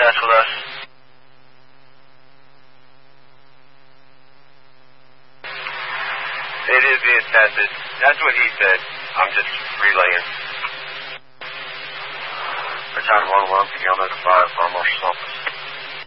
touch with us. It is being tested. That's what he said. I'm just relaying. Return 1-1, can you notify for Marshall's office?